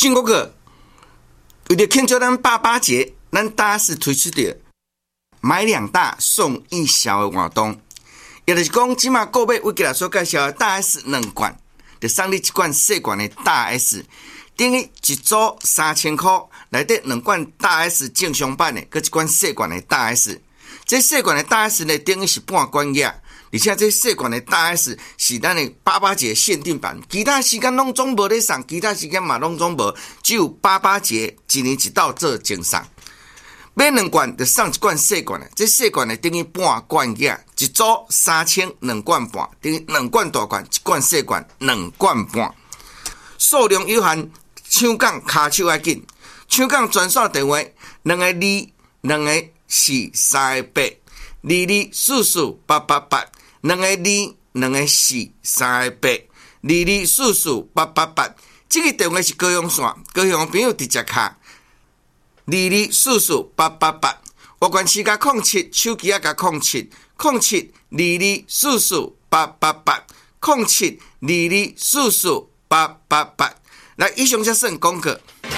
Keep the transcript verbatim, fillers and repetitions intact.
中国个为了庆祝咱八八节，咱大 S 推出的买两大送一小的活动，也就是讲，即马购买我给大所介绍的大 S 两罐，就送你一罐细罐的大 S， 等于一组三千块，内底两罐大 S 正常版的，佮一罐细罐的大 S。这细罐的大 S 呢，等于是半罐液，而且这细罐的大 S 是咱的八八节限定版，其他时间拢总无咧送，其他时间嘛拢总无，只有八八节一年一道做精送。买两罐就送一罐细罐的，这细罐的等于半罐液，一组三千，两罐半，等于两罐大罐，一罐细罐，两罐半。数量有限，抢港卡手要紧，抢港专线电话：两个二，两个四，三个八，二二四四八八八，两个二，两个四，三个八，二二四四八八八。这个电话是高雄线，高雄朋友直接卡。二二四四八八八，我关市加零七，手机啊加零七零七二二四四八八八零七二二四四八八八。来，以上才算广告。